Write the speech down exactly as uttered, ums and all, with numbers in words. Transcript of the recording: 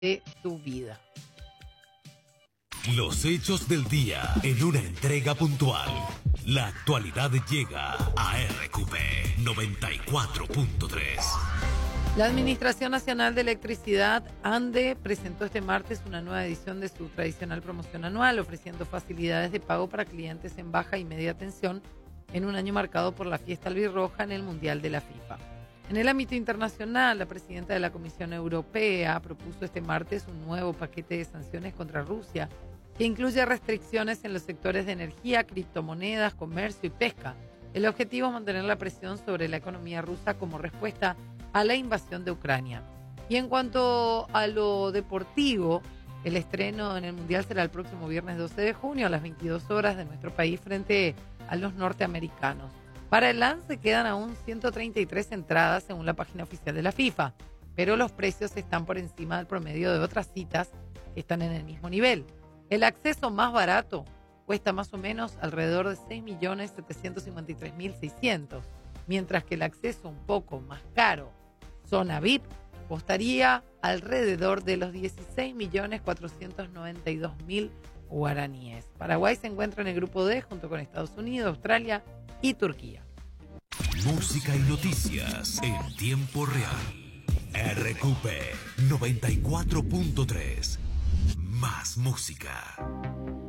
de tu vida. Los hechos del día en una entrega puntual. La actualidad llega a R Q P noventa y cuatro punto tres. La Administración Nacional de Electricidad, ANDE, presentó este martes una nueva edición de su tradicional promoción anual, ofreciendo facilidades de pago para clientes en baja y media tensión en un año marcado por la fiesta albirroja en el Mundial de la FIFA. En el ámbito internacional, la presidenta de la Comisión Europea propuso este martes un nuevo paquete de sanciones contra Rusia que incluye restricciones en los sectores de energía, criptomonedas, comercio y pesca. El objetivo es mantener la presión sobre la economía rusa como respuesta a la invasión de Ucrania. Y en cuanto a lo deportivo, el estreno en el Mundial será el próximo viernes doce de junio a las veintidós horas de nuestro país frente a los norteamericanos. Para el lance quedan aún ciento treinta y tres entradas según la página oficial de la FIFA, pero los precios están por encima del promedio de otras citas que están en el mismo nivel. El acceso más barato cuesta más o menos alrededor de seis millones setecientos cincuenta y tres mil seiscientos, mientras que el acceso un poco más caro, zona V I P, costaría alrededor de los dieciséis millones cuatrocientos noventa y dos mil guaraníes. Paraguay se encuentra en el grupo D junto con Estados Unidos, Australia y Turquía. Música y noticias en tiempo real. R Q P noventa y cuatro punto tres. Más música.